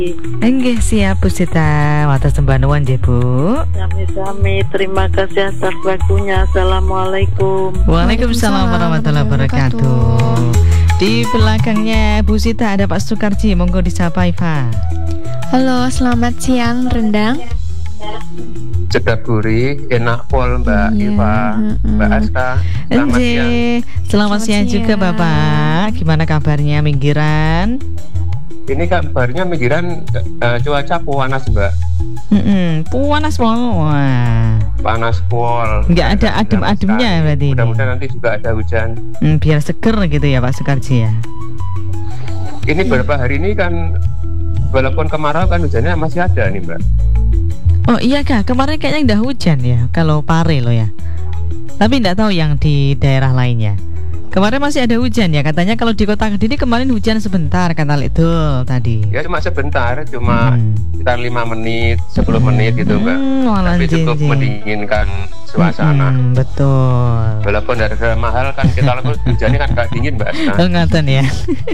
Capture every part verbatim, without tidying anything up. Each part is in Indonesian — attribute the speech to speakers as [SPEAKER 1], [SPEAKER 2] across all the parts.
[SPEAKER 1] Enggih siap Bu Sita, watas sembah nuwun nggih Bu.
[SPEAKER 2] Sami-sami, terima kasih atas waktunya. Assalamualaikum.
[SPEAKER 1] Waalaikumsalam warahmatullahi wabarakatuh. Di belakangnya Bu Sita ada Pak Sukarji, monggo disapa Iva.
[SPEAKER 3] Halo, selamat siang Rendang.
[SPEAKER 4] Cedak gurih, enak pol Mbak
[SPEAKER 3] Iya,
[SPEAKER 4] Iva, Mbak Aska. Selamat
[SPEAKER 1] Enje,
[SPEAKER 4] siang.
[SPEAKER 1] selamat,
[SPEAKER 3] Selamat
[SPEAKER 1] siang juga
[SPEAKER 3] siang.
[SPEAKER 1] Bapak. Gimana kabarnya minggiran?
[SPEAKER 4] Ini kabarnya minggiran uh, cuaca panas Mbak.
[SPEAKER 1] Mm-mm, panas pol. Wah.
[SPEAKER 4] Panas pol.
[SPEAKER 1] Nggak ada adem-ademnya berarti ini.
[SPEAKER 4] Mudah-mudahan nanti juga ada hujan.
[SPEAKER 1] Hmm, biar seger gitu ya Pak Sukarji ya.
[SPEAKER 4] Ini beberapa hari ini kan walaupun kemarau kan hujannya masih ada nih Mbak.
[SPEAKER 1] Oh iya kak, kemarin kayaknya udah hujan ya kalau Pare loh ya. Tapi nggak tahu yang di daerah lainnya. Kemarin masih ada hujan ya, katanya kalau di Kota Kediri kemarin hujan sebentar kata Lidul tadi.
[SPEAKER 4] Ya cuma sebentar, cuma
[SPEAKER 1] Hmm.
[SPEAKER 4] sekitar lima menit, sepuluh menit gitu Mbak.
[SPEAKER 1] Hmm, walah,
[SPEAKER 4] Tapi cukup
[SPEAKER 1] jeng, jeng.
[SPEAKER 4] mendinginkan suasana.
[SPEAKER 1] Hmm, betul.
[SPEAKER 4] Walaupun harga mahal kan kita lakukan hujannya kan gak dingin Mbak Aska.
[SPEAKER 1] Oh ngaten ya.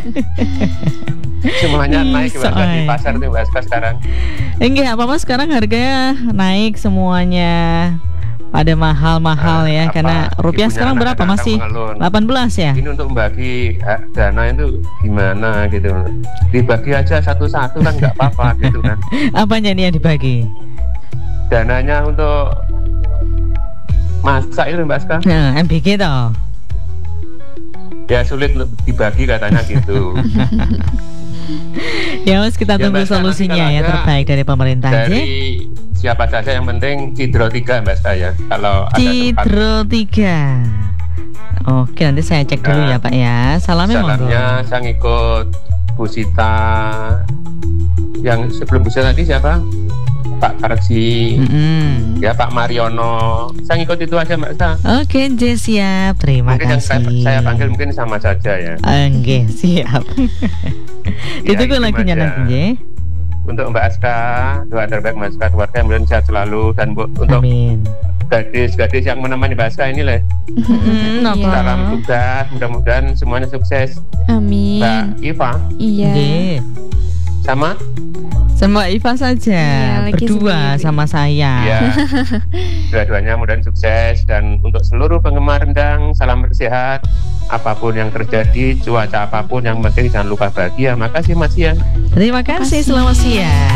[SPEAKER 4] Semuanya naik Mbak Aska, di
[SPEAKER 1] Soalnya.
[SPEAKER 4] pasar tuh Mbak Aska sekarang.
[SPEAKER 1] Enggak apa-apa, sekarang harganya naik semuanya. Pada mahal-mahal
[SPEAKER 4] Nah,
[SPEAKER 1] ya,
[SPEAKER 4] apa,
[SPEAKER 1] karena rupiah
[SPEAKER 4] ibunya
[SPEAKER 1] sekarang
[SPEAKER 4] anak
[SPEAKER 1] berapa?
[SPEAKER 4] kadang
[SPEAKER 1] Masih
[SPEAKER 4] mengeluh.
[SPEAKER 1] delapan belas ya?
[SPEAKER 4] Ini untuk membagi hak dana itu gimana gitu. Dibagi aja satu-satu kan nggak apa-apa gitu kan.
[SPEAKER 1] Apanya nih yang dibagi?
[SPEAKER 4] Dananya untuk masak itu Mbak Aska.
[SPEAKER 1] Nah, M B G toh.
[SPEAKER 4] Ya sulit untuk dibagi katanya gitu.
[SPEAKER 1] Ya mas, kita
[SPEAKER 4] Ya,
[SPEAKER 1] tunggu
[SPEAKER 4] Mbak Ska,
[SPEAKER 1] solusinya
[SPEAKER 4] nanti
[SPEAKER 1] ya
[SPEAKER 4] kalau ada
[SPEAKER 1] terbaik dari pemerintah.
[SPEAKER 4] Dari siapa saja yang penting Cidro tiga Mbak Aska ya. Kalau ada tempat.
[SPEAKER 1] Cidro tiga. Oke, nanti saya cek dulu
[SPEAKER 4] Nah,
[SPEAKER 1] ya Pak ya. Salamnya monggo.
[SPEAKER 4] Salamnya saya ngikut Bu Sita. Yang sebelum Bu Sita tadi siapa? Pak Karji.
[SPEAKER 1] Mm-mm.
[SPEAKER 4] Ya Pak Mariono. Saya ngikut itu aja Mbak Aska.
[SPEAKER 1] Oke, Nje, siap. Terima
[SPEAKER 4] Mungkin yang saya,
[SPEAKER 1] kasih.
[SPEAKER 4] saya panggil mungkin sama saja ya.
[SPEAKER 1] Oke, siap. Ditunggu
[SPEAKER 4] itu
[SPEAKER 1] lagunya
[SPEAKER 4] aja.
[SPEAKER 1] nanti Nje.
[SPEAKER 4] Untuk Mbak Aska, doa terbaik Mbak Aska, keluarga yang mudah sehat selalu. Dan bu, untuk
[SPEAKER 1] Amin.
[SPEAKER 4] gadis-gadis yang menemani Mbak Aska ini lah.
[SPEAKER 1] Mm-mm,
[SPEAKER 3] Iya.
[SPEAKER 1] apa?
[SPEAKER 4] Salam tugas, mudah-mudahan semuanya sukses.
[SPEAKER 3] Amin.
[SPEAKER 4] Mbak Iva
[SPEAKER 3] Iya.
[SPEAKER 1] Nje.
[SPEAKER 4] sama
[SPEAKER 1] Sama Iva saja,
[SPEAKER 3] Iya, lagi
[SPEAKER 1] berdua
[SPEAKER 3] sendiri.
[SPEAKER 1] sama saya.
[SPEAKER 4] ya, dua-duanya mudah sukses. Dan untuk seluruh penggemar rendang, salam bersehat. Apapun yang terjadi, cuaca apapun, yang penting jangan lupa bahagia. Makasih Mas Ian.
[SPEAKER 1] Terima kasih,
[SPEAKER 3] Makasih.
[SPEAKER 1] selamat siang.